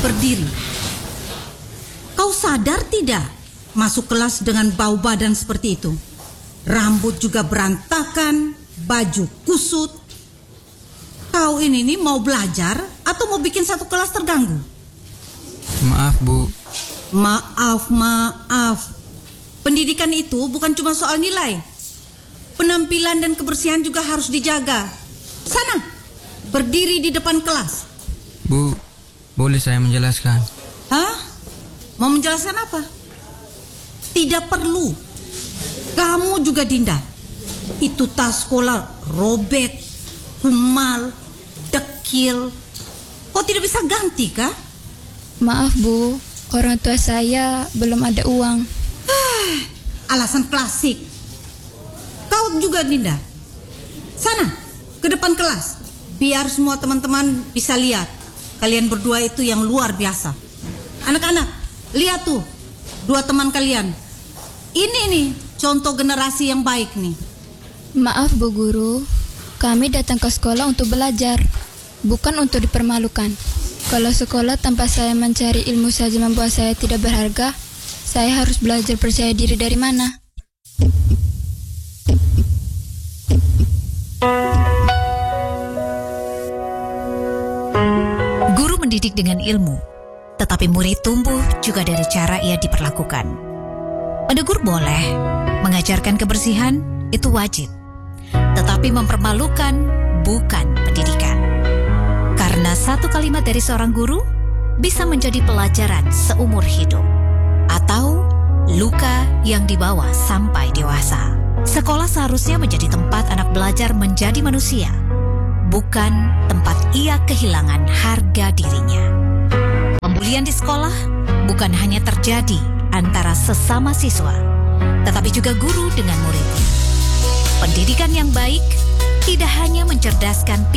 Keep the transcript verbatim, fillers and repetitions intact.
berdiri. Kau sadar tidak masuk kelas dengan bau badan seperti itu? Rambut juga berantakan, baju kusut. Kau ini nih mau belajar atau mau bikin satu kelas terganggu? Maaf, Bu. Maaf, maaf. Pendidikan itu bukan cuma soal nilai. Penampilan dan kebersihan juga harus dijaga. Sana, berdiri di depan kelas. Bu, boleh saya menjelaskan? Hah? Mau menjelaskan apa? Tidak perlu. Kamu juga, Dinda. Itu tas sekolah robek, kumal, dekil. Kau tidak bisa ganti, kah? Maaf, Bu. Orang tua saya belum ada uang. Alasan klasik. Kau juga, Dinda. Sana, ke depan kelas. Biar semua teman-teman bisa lihat. Kalian berdua itu yang luar biasa. Anak-anak, lihat tuh. Dua teman kalian. Ini nih, contoh generasi yang baik nih. Maaf, Bu Guru. Kami datang ke sekolah untuk belajar, bukan untuk dipermalukan. Kalau sekolah tanpa saya mencari ilmu saja membuat saya tidak berharga, saya harus belajar percaya diri dari mana? Guru mendidik dengan ilmu, tetapi murid tumbuh juga dari cara ia diperlakukan. Menegur boleh, mengajarkan kebersihan itu wajib, tetapi mempermalukan bukan pendidikan. Karena satu kalimat dari seorang guru bisa menjadi pelajaran seumur hidup atau luka yang dibawa sampai dewasa. Sekolah seharusnya menjadi tempat anak belajar menjadi manusia, bukan tempat ia kehilangan harga dirinya. Pembulian di sekolah bukan hanya terjadi antara sesama siswa, tetapi juga guru dengan muridnya. Pendidikan yang baik tidak hanya mencerdaskan pikiran